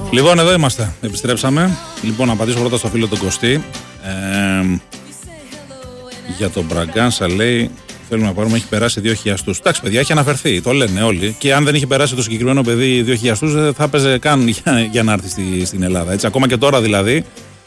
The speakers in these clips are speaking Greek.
Λοιπόν, εδώ είμαστε. Επιστρέψαμε. Λοιπόν, να απαντήσω πρώτα στο φίλο τον Κωστή. Για τον Μπραγκάνσα λέει: θέλουμε να πάρουμε, έχει περάσει 2 χιλιαστούς. Εντάξει, παιδιά, έχει αναφερθεί. Το λένε όλοι. Και αν δεν είχε περάσει το συγκεκριμένο παιδί 2 χιλιαστούς, δεν θα έπαιζε καν για να έρθει στην Ελλάδα. Έτσι, ακόμα και τώρα δηλαδή.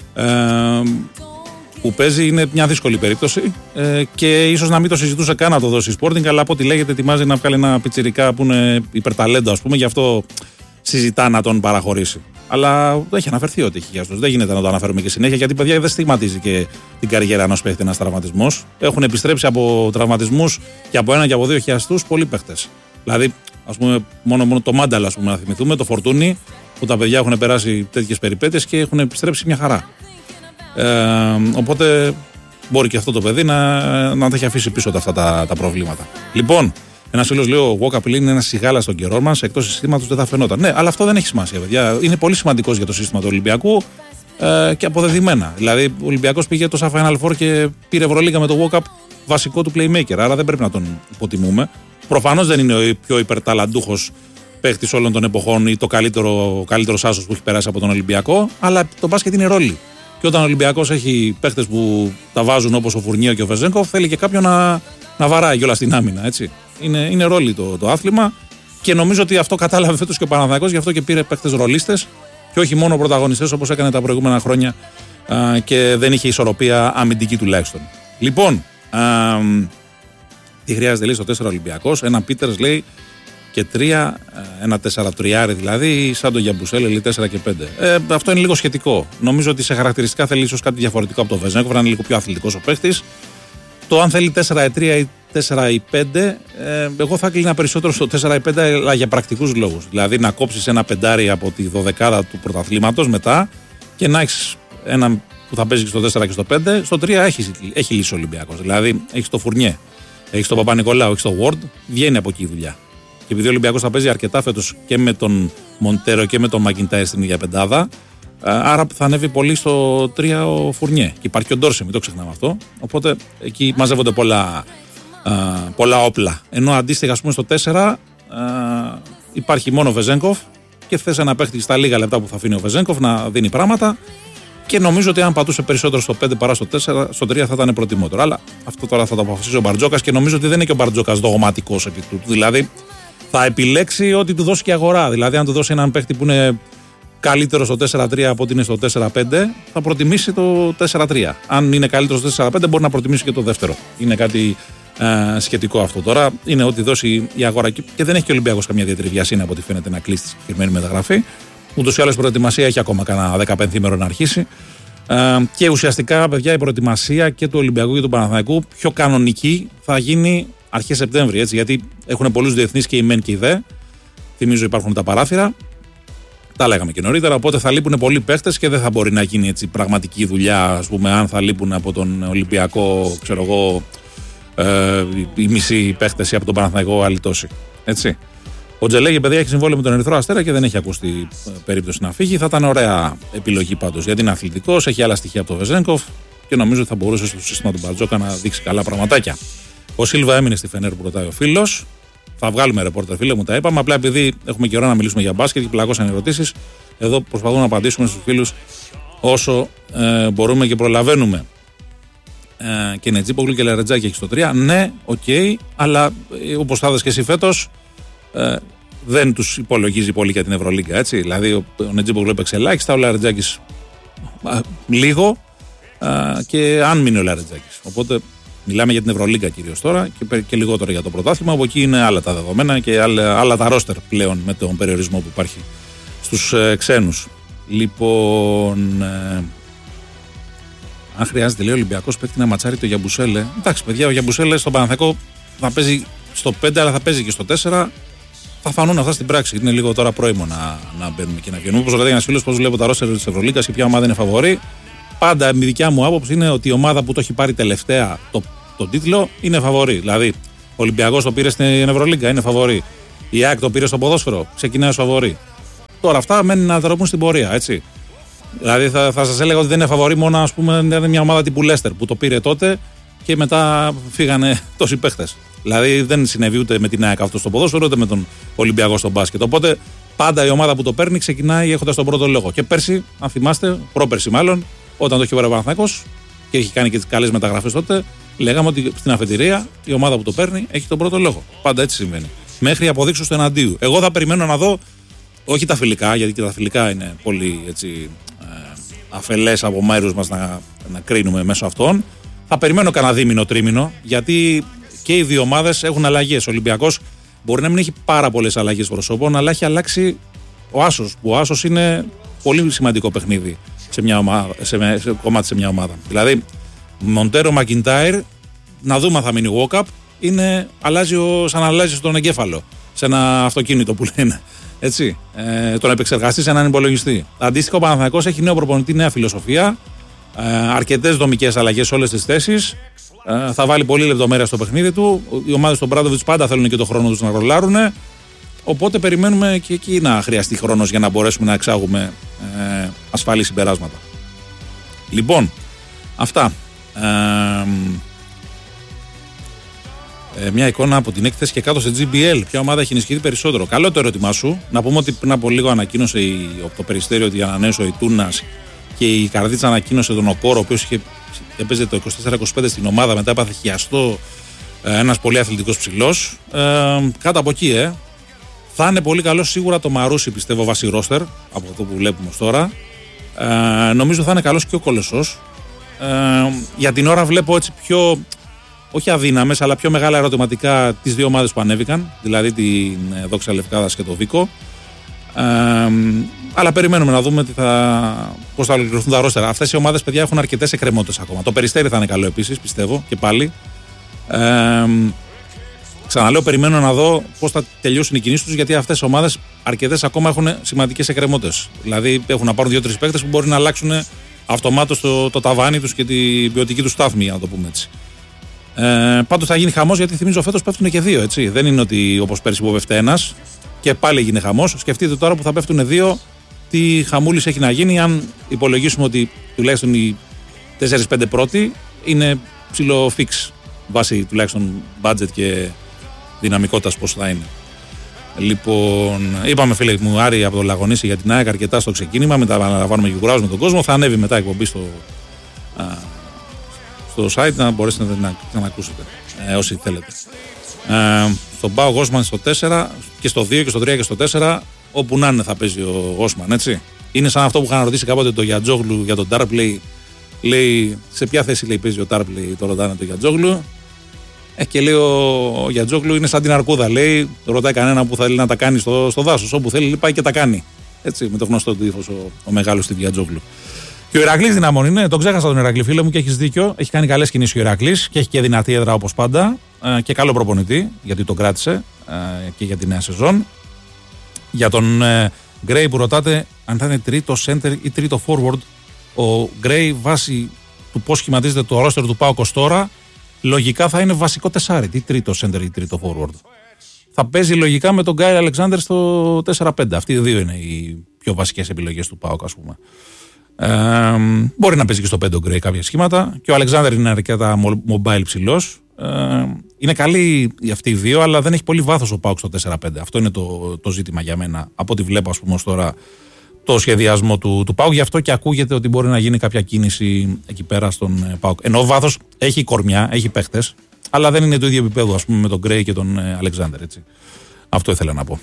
Που παίζει είναι μια δύσκολη περίπτωση και ίσως να μην το συζητούσε καν να το δώσει η Sporting, αλλά από ό,τι λέγεται ετοιμάζει να βγάλει ένα πιτσιρικά που είναι υπερταλέντο, ας πούμε, γι' αυτό συζητά να τον παραχωρήσει. Αλλά έχει αναφερθεί ότι έχει χιλιαστούς. Δεν γίνεται να το αναφέρουμε και συνέχεια, γιατί παιδιά δεν στιγματίζει και την καριέρα ενός παίχτη ένας τραυματισμός. Έχουν επιστρέψει από τραυματισμούς και από 1 και από 2 χιλιαστούς πολλοί παίχτες. Δηλαδή, ας πούμε, μόνο το Μάνταλα, ας πούμε, να θυμηθούμε, το Φορτούνι, που τα παιδιά έχουν περάσει τέτοιες περιπέτειες και έχουν επιστρέψει μια χαρά. Οπότε μπορεί και αυτό το παιδί να τα έχει αφήσει πίσω αυτά τα προβλήματα. Λοιπόν, ένας φίλος λέει: ο Walkup είναι ένα σιγάλα στον καιρό μας, εκτός συστήματος δεν θα φαινόταν. Ναι, αλλά αυτό δεν έχει σημασία, παιδιά. Είναι πολύ σημαντικός για το σύστημα του Ολυμπιακού και αποδεδειμένα. Δηλαδή, ο Ολυμπιακός πήγε το Final Four και πήρε Ευρωλίγκα με το Walkup βασικό του playmaker. Άρα δεν πρέπει να τον υποτιμούμε. Προφανώς δεν είναι ο πιο υπερταλαντούχος παίχτης όλων των εποχών ή ο καλύτερος άσος που έχει περάσει από τον Ολυμπιακό, αλλά το μπάσκετ είναι ρόλοι. Και όταν ο Ολυμπιακός έχει παίχτες που τα βάζουν όπως ο Φουρνίο και ο Βεζένκοφ, θέλει και κάποιον να βαράει κιόλας στην άμυνα. Έτσι. Είναι ρόλοι το άθλημα και νομίζω ότι αυτό κατάλαβε φέτος και ο Παναθηναϊκός, γι' αυτό και πήρε παίχτες ρολίστες και όχι μόνο πρωταγωνιστές όπως έκανε τα προηγούμενα χρόνια και δεν είχε ισορροπία αμυντική τουλάχιστον. Λοιπόν, τι χρειάζεται λέει στο 4 Ολυμπιακός, ένα Πίτερς λέει και 3, ένα 4-3 δηλαδή, σαν το Γιαμπουσέλ, λέει 4 και 5. Αυτό είναι λίγο σχετικό. Νομίζω ότι σε χαρακτηριστικά θέλει ίσως κάτι διαφορετικό από το Βεζένκοφ, να είναι λίγο πιο αθλητικός ο παίχτης. Το αν θέλει 4-3 ή 4-5, εγώ θα κλείνα περισσότερο στο 4-5, αλλά για πρακτικούς λόγους. Δηλαδή να κόψεις ένα πεντάρι από τη 12η του πρωταθλήματος μετά και να έχεις έναν που θα παίζει και στο 4 και στο 5. Στο 3 έχει λύσει ο Ολυμπιακός. Δηλαδή έχει το Φουρνιέ, έχει το Παπα-Νικολάου, έχει το Ward, βγαίνει από εκεί η δουλειά. Και επειδή ο Ολυμπιακός θα παίζει αρκετά φέτος και με τον Μοντέρο και με τον Μακιντάιρ στην ίδια πεντάδα, άρα θα ανέβει πολύ στο 3 ο Φουρνιέ. Και υπάρχει και ο Ντόρσε, μην το ξεχνάμε αυτό. Οπότε εκεί μαζεύονται πολλά όπλα. Ενώ αντίστοιχα, ας πούμε, στο 4 υπάρχει μόνο ο Βεζένκοφ και θες ένα παίχτη στα λίγα λεπτά που θα αφήνει ο Βεζένκοφ να δίνει πράγματα. Και νομίζω ότι αν πατούσε περισσότερο στο 5 παρά στο 4, στο 3 θα ήταν προτιμότερο. Αλλά αυτό τώρα θα το αποφασίσει ο Μπαρτζόκας και νομίζω ότι δεν είναι και ο Μπαρτζόκας δογματικός επί τούτου. Δηλαδή θα επιλέξει ό,τι του δώσει και αγορά. Δηλαδή, αν του δώσει έναν παίχτη που είναι καλύτερο στο 4-3 από ότι είναι στο 4-5, θα προτιμήσει το 4-3. Αν είναι καλύτερο στο 4-5, μπορεί να προτιμήσει και το δεύτερο. Είναι κάτι σχετικό αυτό. Τώρα είναι ό,τι δώσει η αγορά και δεν έχει και ο Ολυμπιακός καμία ιδιαίτερη βιασύνη από ό,τι φαίνεται να κλείσει τη συγκεκριμένη μεταγραφή. Ούτως ή άλλως η προετοιμασία έχει ακόμα κανένα 15ήμερο να αρχίσει. Και ουσιαστικά, παιδιά, η προετοιμασία και του Ολυμπιακού και του Παναθηναϊκού πιο κανονική θα γίνει αρχές Σεπτέμβρη. Έτσι, γιατί έχουν πολλούς διεθνείς και η ΜΕΝ και η ΔΕ. Θυμίζω υπάρχουν τα παράθυρα. Τα λέγαμε και νωρίτερα. Οπότε θα λείπουν πολλοί παίχτες και δεν θα μπορεί να γίνει έτσι πραγματική δουλειά. Ας πούμε, αν θα λείπουν από τον Ολυμπιακό, ξέρω εγώ, οι μισοί παίχτες ή από τον Παναθηναϊκό άλλοι τόσοι. Έτσι. Ο Τζελέγε, παιδιά, έχει συμβόλαιο με τον Ερυθρό Αστέρα και δεν έχει ακουστεί περίπτωση να φύγει. Θα ήταν ωραία επιλογή πάντως, γιατί είναι αθλητικός, έχει άλλα στοιχεία από τον Βεζένκοφ και νομίζω ότι θα μπορούσε στο σύστημα του Μπαρτζόκα να δείξει καλά πραγματάκια. Ο Σίλβα έμεινε στη Φενέρ που ρωτάει ο φίλος. Θα βγάλουμε ρεπόρτερ, φίλε μου, τα είπαμε. Απλά επειδή έχουμε καιρό να μιλήσουμε για μπάσκετ και πλακώσαν ερωτήσεις, εδώ προσπαθούμε να απαντήσουμε στους φίλους όσο μπορούμε και προλαβαίνουμε. Και Νετζίπογλου και Λαρετζάκη έχει στο 3. Ναι, οκ, αλλά όπως θα δεις και εσύ φέτος, δεν τους υπολογίζει πολύ για την Ευρωλίγκα. Έτσι. Δηλαδή, ο Νετζίπογλου έπαιξε ελάχιστα, ο Λαρετζάκης λίγο και αν μείνει ο Λαρετζάκης. Οπότε μιλάμε για την Ευρωλίγκα κυρίως τώρα και λιγότερο για το πρωτάθλημα. Από εκεί είναι άλλα τα δεδομένα και άλλα τα ρόστερ πλέον με τον περιορισμό που υπάρχει στους ξένους. Λοιπόν, αν χρειάζεται, λέει ο Ολυμπιακός παίκτη να ματσάρει το Γιαμπουσέλε. Εντάξει, παιδιά, ο Γιαμπουσέλε στον Παναθηναϊκό θα παίζει στο 5, αλλά θα παίζει και στο 4. Θα φανούν αυτά στην πράξη. Είναι λίγο τώρα πρόημο να μπαίνουμε και να βγαίνουμε. Όπως ρωτάει ένας φίλος, πώς βλέπω τα ρόστερ της Ευρωλίγκας και ποια ομάδα είναι φαβορή. Πάντα η δικιά μου άποψη είναι ότι η ομάδα που το έχει πάρει τελευταία τον τίτλο είναι φαβορή. Δηλαδή, ο Ολυμπιακός το πήρε στην Ευρωλίγκα, είναι φαβορή. Η ΑΕΚ το πήρε στο ποδόσφαιρο, ξεκινάει ως φαβορή. Τώρα αυτά μένουν να δραπούν στην πορεία, έτσι. Δηλαδή, θα σας έλεγα ότι δεν είναι φαβορή μόνο, ας πούμε, είναι μια ομάδα τύπου Λέστερ που το πήρε τότε και μετά φύγανε τόσοι παίχτες. Δηλαδή, δεν συνέβη ούτε με την ΑΕΚ αυτό στο ποδόσφαιρο, ούτε με τον Ολυμπιακό στο μπάσκετ. Οπότε, Πάντα η ομάδα που το παίρνει ξεκινάει έχοντας τον πρώτο λόγο. Και πέρσι, αν θυμάστε, πρόπερσι μάλλον, όταν το είχε πάρει ο Παναθηναϊκός και έχει κάνει και τις καλές μεταγραφές τότε, λέγαμε ότι στην αφετηρία η ομάδα που το παίρνει έχει τον πρώτο λόγο. Πάντα έτσι συμβαίνει. Μέχρι αποδείξω στο εναντίου. Εγώ θα περιμένω να δω, όχι τα φιλικά, γιατί και τα φιλικά είναι πολύ έτσι, αφελές από μέρους μας να κρίνουμε μέσω αυτών. Θα περιμένω κανένα δίμηνο, τρίμηνο, γιατί και οι δύο ομάδες έχουν αλλαγές. Ο Ολυμπιακός μπορεί να μην έχει πάρα πολλές αλλαγές προσώπων, αλλά έχει αλλάξει ο Άσος. Που ο Άσος είναι πολύ σημαντικό παιχνίδι σε κομμάτι σε μια ομάδα. Δηλαδή, Μοντέρο Μακιντάιρ, να δούμε αν θα μείνει walk-up, σαν να αλλάζει στον εγκέφαλο. Σε ένα αυτοκίνητο που λένε. Έτσι. Τον επεξεργαστή σε έναν υπολογιστή. Αντίστοιχα, ο Παναθηναϊκός έχει νέο προπονητή, νέα φιλοσοφία. Αρκετές δομικές αλλαγές σε όλες τις θέσεις. Θα βάλει πολύ λεπτομέρεια στο παιχνίδι του. Οι ομάδες του Μπράντοβιτς πάντα θέλουν και το χρόνο τους να ρολάρουν. Οπότε περιμένουμε και εκεί να χρειαστεί χρόνος για να μπορέσουμε να εξάγουμε ασφαλή συμπεράσματα. Λοιπόν, αυτά. Μια εικόνα από την έκθεση και κάτω σε GBL. Ποια ομάδα έχει ενισχυθεί περισσότερο? Καλό το ερώτημά σου. Να πούμε ότι πριν από λίγο ανακοίνωσε το Περιστέριο ότι ανανέωσε ο Ιτούνας και η Καρδίτσα ανακοίνωσε τον Οκόρο, ο οποίος έπαιζε το 24-25 στην ομάδα, μετά έπαθε χιαστό, ένας πολύ αθλητικός ψηλός. Κάτω από εκεί, θα είναι πολύ καλό σίγουρα το Μαρούσι, πιστεύω, βάσει ρόστερ, από αυτό που βλέπουμε ως τώρα. Νομίζω θα είναι καλός και ο Κολοσσός. Για την ώρα βλέπω έτσι πιο, όχι αδύναμες, αλλά πιο μεγάλα ερωτηματικά τις δύο ομάδες που ανέβηκαν, δηλαδή την Δόξα Λευκάδας και το Βίκο. Αλλά περιμένουμε να δούμε πώς θα ολοκληρωθούν τα ρόστερα. Αυτές οι ομάδες, παιδιά, έχουν αρκετές εκκρεμότητες ακόμα. Το Περιστέρι θα είναι καλό επίσης, πιστεύω, και πάλι. Ξαναλέω, περιμένω να δω πώς θα τελειώσουν οι κινήσεις τους, γιατί αυτές οι ομάδες αρκετές ακόμα έχουν σημαντικές εκκρεμότητες. Δηλαδή έχουν να πάρουν 2-3 παίκτες που μπορεί να αλλάξουν αυτομάτως το ταβάνι τους και την ποιοτική τους στάθμη, να το πούμε έτσι. Πάντως θα γίνει χαμός, γιατί θυμίζω φέτος πέφτουν και δύο. Έτσι. Δεν είναι ότι όπως πέρσι που πέφτει ένας και πάλι έγινε χαμός. Σκεφτείτε τώρα που θα πέφτουν δύο, τι χαμούλης έχει να γίνει, αν υπολογίσουμε ότι τουλάχιστον οι 4-5 πρώτοι είναι ψηλό fix βάσει τουλάχιστον budget και δυναμικότητας πώς θα είναι. Λοιπόν, είπαμε, φίλε μου, Άρη από το Λαγονίσι για την ΑΕΚ αρκετά στο ξεκίνημα. Μετά αναλαμβάνουμε και κουράζουμε τον κόσμο. Θα ανέβει μετά εκπομπή στο site να μπορέσετε να ακούσετε όσοι θέλετε. Στον ΠΑΟΚ Όσμαν στο 4 και στο 2 και στο 3 και στο 4, όπου να είναι θα παίζει ο Όσμαν, έτσι. Είναι σαν αυτό που είχαν ρωτήσει κάποτε το Γιατζόγλου για τον Τάρπλεϊ. Λέει σε ποια θέση λέει παίζει ο Τάρπλεϊ, το ρωτάνε το Γιατζόγλου. Και λέει ο Γιατζόγλου είναι σαν την αρκούδα. Λέει, ρωτάει κανένα που θέλει να τα κάνει στο δάσος. Όπου θέλει πάει και τα κάνει. Έτσι, με το γνωστό του ύφος ο μεγάλος του Γιατζόγλου. Και ο Ηρακλής δυναμών είναι, τον ξέχασα τον Ηρακλή, φίλε μου, και έχεις δίκιο. Έχει κάνει καλές κινήσεις ο Ηρακλής και έχει και δυνατή έδρα όπως πάντα. Και καλό προπονητή, γιατί τον κράτησε και για τη νέα σεζόν. Για τον Γκρέι που ρωτάτε αν θα είναι τρίτο center ή τρίτο forward, ο Γκρέι βάσει του πώς σχηματίζεται το roster του ΠΑΟΚ ως τώρα, λογικά θα είναι βασικό τεσάρι. Τι τρίτο center ή τρίτο forward. Θα παίζει λογικά με τον Γκάι Αλεξάνδερ στο 4-5. Αυτοί οι δύο είναι οι πιο βασικές επιλογές του ΠΑΟΚ, ας πούμε. Μπορεί να παίζει και στο 5 ο Γκρέι κάποια σχήματα. Και ο Αλεξάνδερ είναι αρκετά mobile ψηλός. Είναι καλοί αυτοί οι δύο, αλλά δεν έχει πολύ βάθος ο ΠΑΟΚ στο 4-5. Αυτό είναι το ζήτημα για μένα. Από ό,τι βλέπω, ας πούμε, ως τώρα το σχεδιασμό του ΠΑΟΚ. Γι' αυτό και ακούγεται ότι μπορεί να γίνει κάποια κίνηση εκεί πέρα στον ΠΑΟΚ. Ενώ βάθος έχει κορμιά, έχει παίχτες, αλλά δεν είναι το ίδιο επίπεδο, ας πούμε, με τον Γκρέι και τον Αλεξάνδερ. Έτσι. Αυτό ήθελα να πω.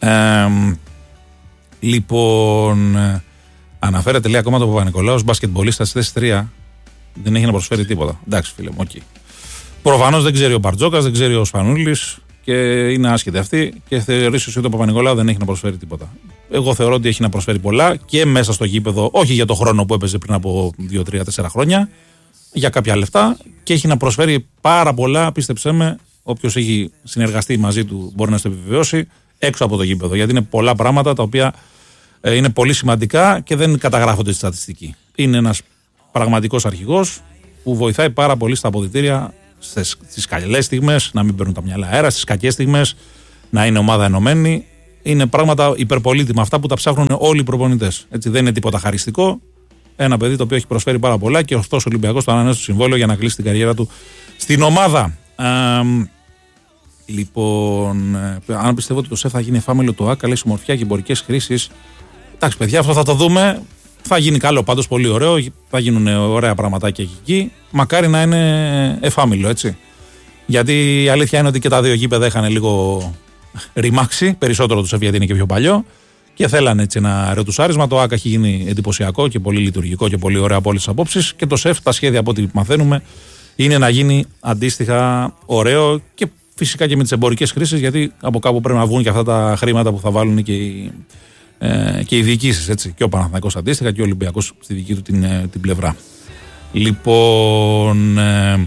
Λοιπόν, αναφέρεται, λέει, ακόμα το Παπα-Νικολάου ως μπασκετμπολίστας στη θέση 3. Δεν έχει να προσφέρει τίποτα. Εντάξει, φίλε μου, okay. Προφανώς δεν ξέρει ο Μπαρτζόκας, δεν ξέρει ο Σπανούλης και είναι άσχετοι αυτοί και θεωρείς ότι ο Παπα-Νικολάου δεν έχει να προσφέρει τίποτα. Εγώ θεωρώ ότι έχει να προσφέρει πολλά και μέσα στο γήπεδο, όχι για το χρόνο που έπαιζε πριν από 2, 3, 4 χρόνια, για κάποια λεφτά, και έχει να προσφέρει πάρα πολλά, πίστεψέ με, όποιος έχει συνεργαστεί μαζί του μπορεί να το επιβεβαιώσει, έξω από το γήπεδο. Γιατί είναι πολλά πράγματα τα οποία είναι πολύ σημαντικά και δεν καταγράφονται στη στατιστική. Είναι ένας πραγματικός αρχηγός που βοηθάει πάρα πολύ στα αποδυτήρια, στις καλές στιγμές, να μην παίρνουν τα μυαλά αέρα, στις κακές στιγμές, να είναι ομάδα ενωμένη. Είναι πράγματα υπερπολίτημα αυτά που τα ψάχνουν όλοι οι προπονητές. Έτσι, δεν είναι τίποτα χαριστικό. Ένα παιδί το οποίο έχει προσφέρει πάρα πολλά και ωστόσο ο Ολυμπιακός το ανανέωσε το συμβόλαιο για να κλείσει την καριέρα του στην ομάδα. Λοιπόν, αν πιστεύω ότι το ΣΕΦ θα γίνει εφάμιλο του ΑΚΑ, λέει συμμορφιά και εμπορικές χρήσεις. Εντάξει, παιδιά, αυτό θα το δούμε. Θα γίνει καλό, πάντως πολύ ωραίο. Θα γίνουν ωραία πραγματάκια εκεί. Μακάρι να είναι εφάμιλο, έτσι. Γιατί η αλήθεια είναι ότι και τα δύο γήπεδα είχαν λίγο ρημάξει. Περισσότερο το ΣΕΦ γιατί είναι και πιο παλιό. Και θέλανε έτσι ένα ρετουσάρισμα. Το ΑΚΑ έχει γίνει εντυπωσιακό και πολύ λειτουργικό και πολύ ωραίο από όλες τις απόψεις. Και το ΣΕΦ, τα σχέδια από ό,τι μαθαίνουμε, είναι να γίνει αντίστοιχα ωραίο και φυσικά και με τις εμπορικές χρήσεις. Γιατί από κάπου πρέπει να βγουν και αυτά τα χρήματα που θα βάλουν και οι διοικήσεις. Έτσι. Και ο Παναθηναϊκός αντίστοιχα και ο Ολυμπιακός στη δική του την πλευρά. Λοιπόν.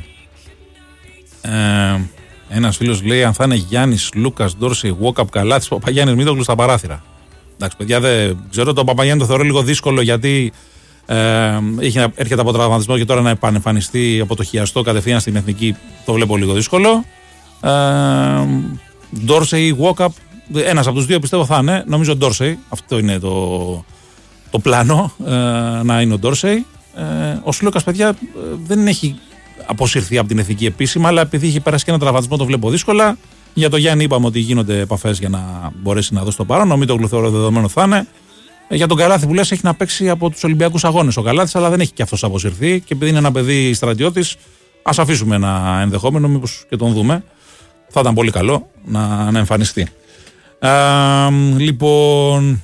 Ένας φίλος λέει: αν θα είναι Γιάννης, Λούκας, Ντόρσεϊ, Γουόκαπ, Καλάθης, Παπαγιάννης, Μίτογλου στα παράθυρα. Εντάξει, παιδιά, δεν ξέρω. Το Παπαγιάννη το θεωρώ λίγο δύσκολο γιατί έρχεται από τραυματισμό και τώρα να επανεμφανιστεί από το χιαστό κατευθείαν στην εθνική. Το βλέπω λίγο δύσκολο. Ντόρσεϊ, Γουόκαπ, ένας από τους δύο πιστεύω θα είναι. Νομίζω Ντόρσεϊ. Αυτό είναι το πλάνο, να είναι ο Ντόρσεϊ. Ο Σλούκας, παιδιά, δεν έχει αποσυρθεί από την εθνική επίσημα, αλλά επειδή έχει περάσει και ένα τραυματισμό, το βλέπω δύσκολα. Για το Γιάννη είπαμε ότι γίνονται επαφές για να μπορέσει να δώσει το παρόν. Ο Μίτογλου θεωρώ δεδομένο θα είναι. Για τον Καλάθη που λες έχει να παίξει από τους Ολυμπιακούς Αγώνες ο Καλάθης, αλλά δεν έχει και αυτός αποσυρθεί. Και επειδή είναι ένα παιδί στρατιώτης, ας αφήσουμε ένα ενδεχόμενο, μήπως και τον δούμε. Θα ήταν πολύ καλό να εμφανιστεί. Λοιπόν.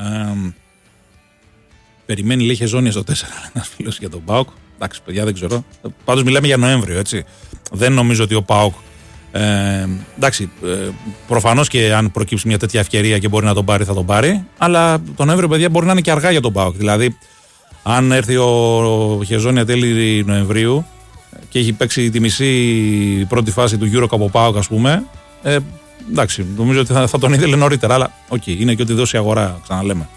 Περιμένει, λέει, Χεζόνια στο 4. Ένας φίλος για τον ΠΑΟΚ. Εντάξει, παιδιά, δεν ξέρω. Πάντως μιλάμε για Νοέμβριο, έτσι. Δεν νομίζω ότι ο ΠΑΟΚ. Εντάξει, προφανώς και αν προκύψει μια τέτοια ευκαιρία και μπορεί να τον πάρει, θα τον πάρει. Αλλά τον Νοέμβριο, παιδιά, μπορεί να είναι και αργά για τον ΠΑΟΚ. Δηλαδή, αν έρθει ο Χεζόνια τέλη Νοεμβρίου και έχει παίξει τη μισή πρώτη φάση του Euro από ΠΑΟΚ, ας πούμε. Εντάξει, νομίζω ότι θα τον ήθελε νωρίτερα. Αλλά, είναι και ότι δώσει αγορά, ξαναλέμε.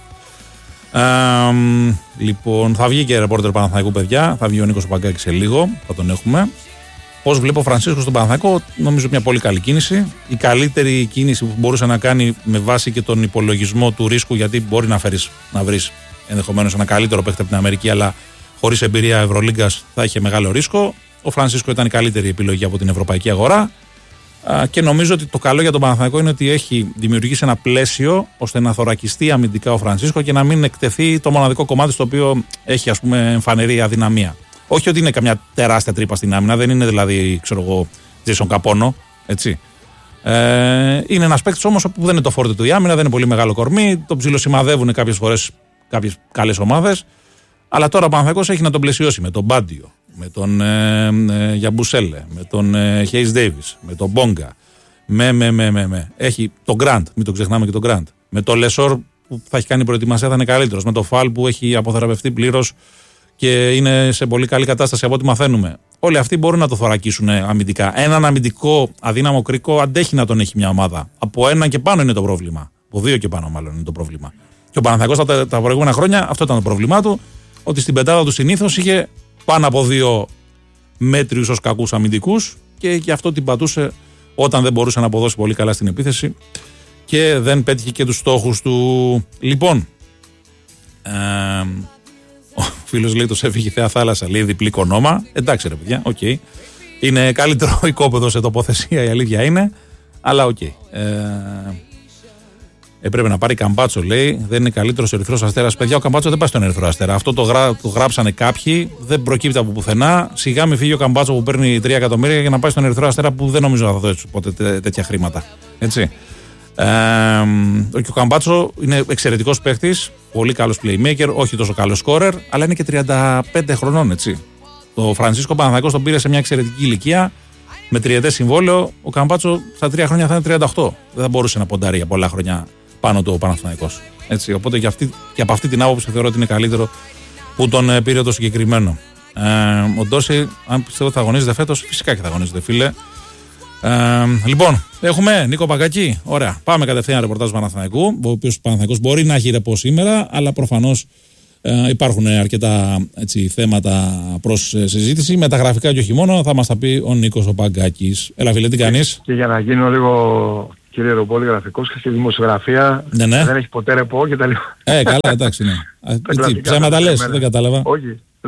Λοιπόν, θα βγει και ρεπόρτερ Παναθηναϊκού, παιδιά. Θα βγει ο Νίκος Παγκάκης σε λίγο. Θα τον έχουμε. Πώς βλέπω ο Φρανσίσκο στον Παναθηναϊκό, νομίζω μια πολύ καλή κίνηση. Η καλύτερη κίνηση που μπορούσε να κάνει με βάση και τον υπολογισμό του ρίσκου, γιατί μπορεί να βρεις ενδεχομένως ένα καλύτερο παίκτη από την Αμερική, αλλά χωρίς εμπειρία Ευρωλίγκας θα είχε μεγάλο ρίσκο. Ο Φρανσίσκο ήταν η καλύτερη επιλογή από την ευρωπαϊκή αγορά. Και νομίζω ότι το καλό για τον Παναθηναϊκό είναι ότι έχει δημιουργήσει ένα πλαίσιο ώστε να θωρακιστεί αμυντικά ο Φρανσίσκο και να μην εκτεθεί το μοναδικό κομμάτι στο οποίο έχει, ας πούμε, εμφανερή αδυναμία. Όχι ότι είναι καμιά τεράστια τρύπα στην άμυνα, δεν είναι δηλαδή, ξέρω εγώ, Jason Καπόνο, έτσι. Είναι ένας παίκτης όμως που δεν είναι το φόρτε του η άμυνα, δεν είναι πολύ μεγάλο κορμί, τον ψιλοσημαδεύουν κάποιες φορές κάποιες καλές ομάδες. Αλλά τώρα ο Παναθηναϊκός έχει να τον πλαισιώσει με τον Μπάντιο, με τον Γιαμπουσέλε, με τον Χέις Ντέιβις, με τον Μπόγκα. Έχει τον Γκραντ, μην το ξεχνάμε και τον Γκραντ. Με τον Λεσόρ που θα έχει κάνει προετοιμασία θα είναι καλύτερος. Με τον Φαλ που έχει αποθεραπευτεί πλήρως και είναι σε πολύ καλή κατάσταση από ό,τι μαθαίνουμε. Όλοι αυτοί μπορούν να το θωρακίσουν αμυντικά. Έναν αμυντικό αδύναμο κρίκο αντέχει να τον έχει μια ομάδα. Από έναν και πάνω είναι το πρόβλημα. Από δύο και πάνω, μάλλον είναι το πρόβλημα. Και ο Παναθηναϊκός τα προηγούμενα χρόνια αυτό ήταν το πρόβλημά του. Ότι στην πεντάδα του συνήθως είχε πάνω από δύο μέτριους ως κακούς αμυντικούς και γι' αυτό την πατούσε όταν δεν μπορούσε να αποδώσει πολύ καλά στην επίθεση και δεν πέτυχε και τους στόχους του. Λοιπόν, ο φίλος λέει το ΣΕΦ είχε θέα θάλασσα, λέει διπλή κονόμα. Εντάξει ρε παιδιά, οκ. Είναι καλύτερο οικόπεδο σε τοποθεσία, η αλήθεια είναι, αλλά οκ. Έπρεπε να πάρει Καμπάτσο, λέει. Δεν είναι καλύτερος Ερυθρός Αστέρας. Παιδιά, ο Καμπάτσο δεν πάει στον Ερυθρό Αστέρα. Αυτό το γράψανε κάποιοι. Δεν προκύπτει από πουθενά. Σιγά μη φύγει ο Καμπάτσο που παίρνει 3 εκατομμύρια για να πάει στον Ερυθρό Αστέρα που δεν νομίζω να θα δώσει ποτέ τέτοια χρήματα. Έτσι. Και ο Καμπάτσο είναι εξαιρετικός παίχτης. Πολύ καλός playmaker. Όχι τόσο καλός scorer. Αλλά είναι και 35 χρονών, έτσι. Το Φρανσίσκο Παναθηναϊκός τον πήρε σε μια εξαιρετική ηλικία. Με τριετές συμβόλαιο. Ο Καμπάτσο στα 3 χρόνια θα είναι 38. Δεν θα μπορούσε να ποντάρει για πολλά χρόνια πάνω του ο Παναθηναϊκός. Έτσι, οπότε και από αυτή την άποψη θεωρώ ότι είναι καλύτερο που τον πήρε το συγκεκριμένο. Ο Ντόρσεϊ, αν πιστεύω ότι θα αγωνίζεται φέτος, φυσικά και θα αγωνίζεται, φίλε. Λοιπόν, έχουμε Νίκο Παγκάκη. Ωραία. Πάμε κατευθείαν ρεπορτάζ του Παναθηναϊκού. Ο οποίος ο Παναθηναϊκός μπορεί να έχει ρεπό σήμερα, αλλά προφανώς υπάρχουν αρκετά θέματα προς συζήτηση. Με τα γραφικά και όχι μόνο, θα μας τα πει ο Νίκος ο Παγκάκης. Έλα, φίλε, τι κάνεις? Και για να γίνω λίγο, κύριε Ρομπόλη, γραφικός και στη δημοσιογραφία, δεν έχει ποτέ ρεπό και τα λοιπά. Καλά, εντάξει, ναι. Ψέματα λες, δεν κατάλαβα. Όχι,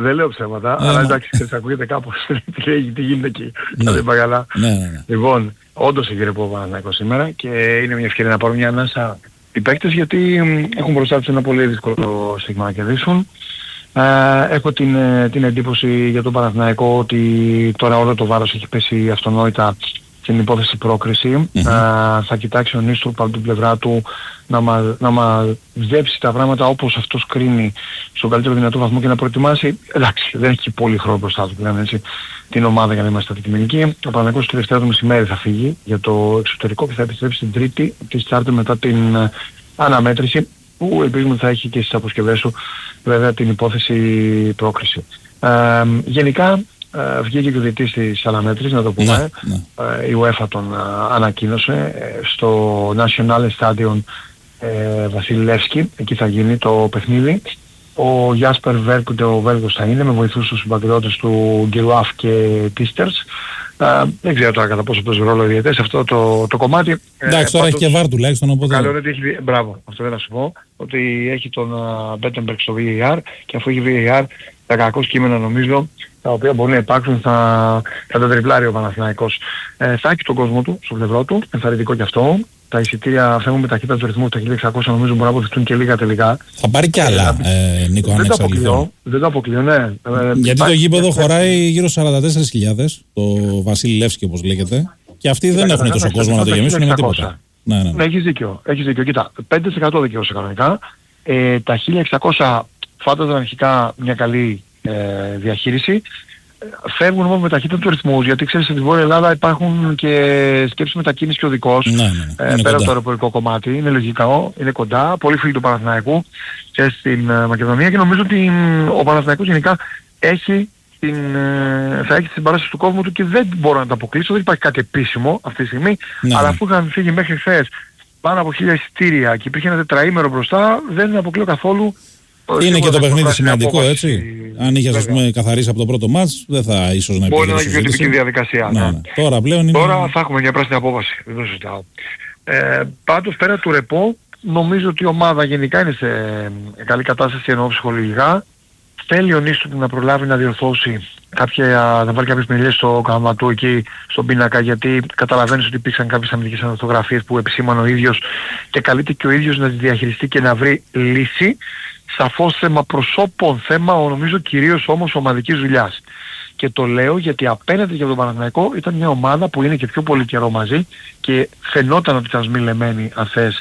Δεν λέω ψέματα, αλλά εντάξει, σε ακούγεται κάπως τι γίνεται εκεί. Δεν είπα καλά. Λοιπόν, όντως έχει ρεπό ο Παναθηναϊκός σήμερα και είναι μια ευκαιρία να πάρουν μια ανάσα οι παίκτες, γιατί έχουν μπροστά τους ένα πολύ δύσκολο στίγμα να κερδίσουν. Έχω την εντύπωση για τον Παναθηναϊκό ότι τώρα όλο το βάρος έχει πέσει αυτονόητα στην υπόθεση πρόκριση. Θα κοιτάξει ο Νίστροπ από την πλευρά του να μαζέψει τα πράγματα όπως αυτός κρίνει στον καλύτερο δυνατό βαθμό και να προετοιμάσει. Εντάξει, δεν έχει πολύ χρόνο μπροστά του πλέον, έτσι, την ομάδα για να είμαστε αντικειμενικοί. Ο Παναθηναϊκός τη Δευτέρα το μεσημέρι θα φύγει για το εξωτερικό και θα επιστρέψει την Τρίτη της Τετάρτη μετά την αναμέτρηση, που ελπίζουμε θα έχει και στις αποσκευές του βέβαια την υπόθεση πρόκριση. Γενικά βγήκε και ο διαιτητής της αναμέτρησης, να το πούμε. Η UEFA τον ανακοίνωσε στο National Stadion Βασιλεύσκι, εκεί θα γίνει το παιχνίδι. Ο Γιάσπερ Βέρκουντε, ο Βέλγος, θα είναι με βοηθούς τους συμπατριώτες του Γκυρουάφ και Τίστερς. Δεν ξέρω τώρα κατά πόσο παίζει ρόλο οι διαιτητές σε αυτό το κομμάτι. Εντάξει, τώρα έχει και βάρ τουλάχιστον, οπότε... Καλό είναι ότι έχει... Μπράβο, αυτό δεν θα σου πω. Ότι έχει τον Μπέτεμπεργκ στο VAR και αφού έχει VAR τα κακό κείμενα νομίζω, τα οποία μπορεί να υπάρξουν, θα τα τριπλάρει ο Παναθηναϊκός. Θα έχει τον κόσμο του στο πλευρό του, ενθαρρυντικό κι αυτό. Τα εισιτήρια φεύγουν με ταχύτητα του ρυθμού, τα 1600 νομίζω μπορεί να αποδειχτούν και λίγα τελικά. Θα πάρει κι άλλα, Νίκο, αν εξαλειφθούν. Δεν το αποκλείω, ναι. Γιατί το γήπεδο χωράει γύρω 44.000, το Βασίλη Λεύσκι όπως λέγεται, και αυτοί δεν έχουν τόσο κόσμο να το γεμίσουν με τίποτα. Ναι, έχεις δίκιο. Κοίτα, 5% δικαιώσε κανονικά. Τα 1600 φάνταζαν αρχικά μια καλή διαχείριση. Φεύγουν όμως με ταχύτητα του ρυθμούς, γιατί ξέρεις στη Βόρεια Ελλάδα υπάρχουν και σκέψεις μετακίνησης και οδικός, πέρα από το αεροπορικό κομμάτι. Είναι λογικό, είναι κοντά, πολύ φίλοι του Παναθηναϊκού και στην Μακεδονία, και νομίζω ότι ο Παναθηναϊκός γενικά θα έχει την παράσταση του κόσμου του και δεν μπορώ να το αποκλείσω, δεν υπάρχει κάτι επίσημο αυτή τη στιγμή, αλλά αφού είχαν φύγει μέχρι χθες πάνω από 1000 εισιτήρια και υπήρχε ένα τετραήμερο μπροστά, δεν αποκλείω καθόλου. Είναι και το παιχνίδι σημαντικό, έτσι. Αν είχε, ας πούμε, καθαρίσει από το πρώτο μάτς, δεν θα ίσως να υπήρχε. Μπορεί να έχει πιο τυπική διαδικασία. Ναι. Τώρα πλέον είναι... Τώρα θα έχουμε μια πράσινη απόβαση. Δεν το συζητάω. Πάντως πέρα του ρεπό, νομίζω ότι η ομάδα γενικά είναι σε καλή κατάσταση, εννοώ ψυχολογικά. Θέλει ο Νίστροπ να προλάβει να διορθώσει να βάλει κάποιες μελιές στο γραμμα του εκεί στον πίνακα, γιατί καταλαβαίνεις ότι υπήρξαν κάποιες αμυντικές ανορθογραφίες που επισήμανε ο ίδιος και καλείται και ο ίδιος να τις διαχειριστεί και να βρει λύση. Σαφώς θέμα προσώπων, θέμα νομίζω κυρίως όμως ομαδικής δουλειάς. Και το λέω γιατί απέναντι για τον Παναθηναϊκό ήταν μια ομάδα που είναι και πιο πολύ καιρό μαζί και φαινόταν ότι ήταν σμιλεμένη αν θες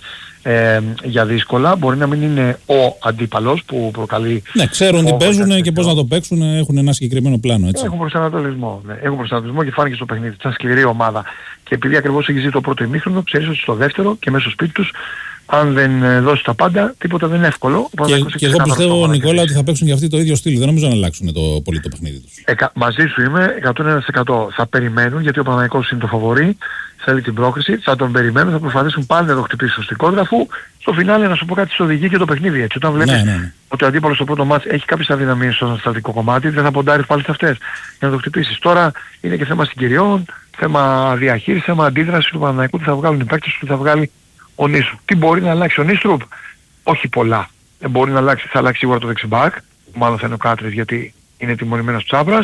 για δύσκολα. Μπορεί να μην είναι ο αντίπαλος που προκαλεί... Ναι, ξέρουν τι παίζουν και πώς να το παίξουν, έχουν ένα συγκεκριμένο πλάνο, έτσι. Έχουν προσανατολισμό, ναι. Έχουν προσανατολισμό και φάνηκε στο παιχνίδι. Ήταν σκληρή ομάδα. Και επειδή ακριβώς έχει ζήσει το πρώτο ημίχρονο, ξέρεις ότι στο δεύτερο και μέσα στο σπίτι τους, αν δεν δώσει τα πάντα, τίποτα δεν είναι εύκολο. Και εγώ πιστεύω, Νικόλα, ότι θα παίξουν και αυτοί το ίδιο στυλ. Δεν νομίζω να αλλάξουν πολύ το παιχνίδι τους. Μαζί σου είμαι 101%. Θα περιμένουν, γιατί ο Παναθηναϊκός είναι το φαβορί, θέλει την πρόκριση, θα τον περιμένουν, θα προσπαθήσουν πάλι να το χτυπήσουν στην κόντρα, αφού στο φινάλε να σου πω κάτι, στο οδηγεί και το παιχνίδι. Έτσι, όταν βλέπεις ότι ο αντίπαλος στο πρώτο μάτς έχει κάποιες αδυναμίες στο στατικό κομμάτι, δεν θα ποντάρεις πάλι σε αυτές για να το χτυπήσεις. Τώρα είναι και θέμα συγκυριών, θέμα διαχείρισης, θέμα αντίδρασης του Παναθηναϊκού, τι θα βγάλουν οι παίκτες, τι θα βγάλει ο Νίστροπ. Τι μπορεί να αλλάξει ο Νίστροπ? Όχι πολλά. Μπορεί να αλλάξει, θα αλλάξει σίγουρα το δεξιμπάκ, μάλλον θα είναι ο Κάτρης γιατί είναι τιμωρημένος Τσάπρας.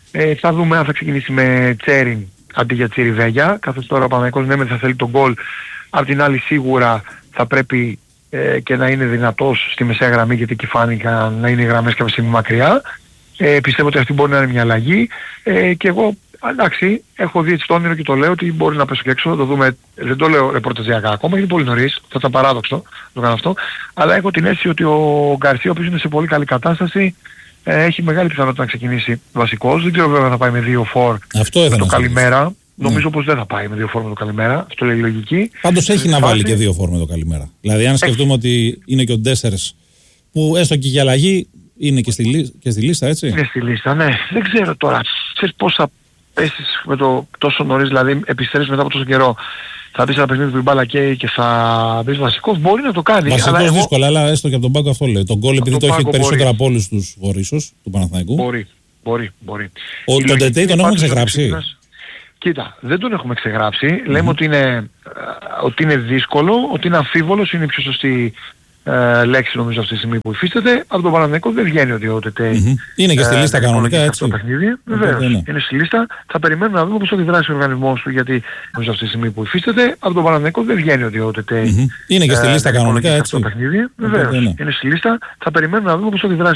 Θα δούμε αν θα ξεκινήσει με Τσέριν αντί για Τσιριβέγια, καθώς τώρα ο Παναθηναϊκός ναι θα θέλει τον γκολ, απ' την άλλη σίγουρα θα πρέπει και να είναι δυνατός στη μεσαία γραμμή, γιατί εκεί φάνηκαν να είναι οι γραμμές κάποια στιγμή μακριά. Πιστεύω ότι αυτή μπορεί να είναι μια αλλαγή και εγώ εντάξει, έχω δει έτσι το όνειρο και το λέω ότι μπορεί να πέσω και έξω, θα το δούμε, δεν το λέω ρεπορταζιακά ακόμα, είναι πολύ νωρίς, θα ήταν παράδοξο να το κάνω αυτό, αλλά έχω την αίσθηση ότι ο Γκαρσία, ο οποίος είναι σε πολύ καλή κατάσταση, έχει μεγάλη πιθανότητα να ξεκινήσει βασικός. Δεν ξέρω βέβαια θα πάει με 2-4 με το καλημέρα. Νομίζω πως δεν θα πάει με 2-4 με το καλημέρα, αυτό λέει η λογική. Πάντως έχει να βάλει και 2-4 με το καλημέρα. Δηλαδή αν σκεφτούμε ότι είναι και ο Ντέσσερς που έστω και για αλλαγή είναι και στη λίστα, έτσι. Είναι στη λίστα, ναι. Δεν ξέρω τώρα, ξέρεις πώς θα πέσεις με το τόσο νωρίς, δηλαδή επιστρέψεις μετά από τόσο καιρό. Θα πεις ένα παιχνίδι που η μπάλα καίει και θα μπεις βασικός, μπορεί να το κάνει. Βασικός δύσκολα, αλλά έστω και από τον πάγκο αυτό λέει. Τον γκολ επειδή το έχει περισσότερα από όλους τους φορείς του Παναθηναϊκού. Μπορεί. Τον Τετέι τον έχουμε ξεγράψει. Κοίτα, δεν τον έχουμε ξεγράψει. Λέμε ότι είναι δύσκολο, ότι είναι αμφίβολος, είναι η πιο σωστή λέξη νομίζω αυτή τη στιγμή που υφίσταται. Από τον Παναθηναϊκό δεν βγαίνει ότι ο ΤΕΤΕ είναι και στη λίστα κανονικά, έτσι. Βεβαίως, είναι στη λίστα. Θα περιμένουμε να δούμε πώς θα αντιδράσει ο οργανισμός του, γιατί νομίζω αυτή τη στιγμή που υφίσταται. Από τον Παναθηναϊκό δεν βγαίνει ότι ο ΤΕΤΕ είναι και στη λίστα κανονικά, έτσι. Βεβαίως, είναι στη λίστα. Θα περιμένουμε να δούμε πώς θα αντιδράσει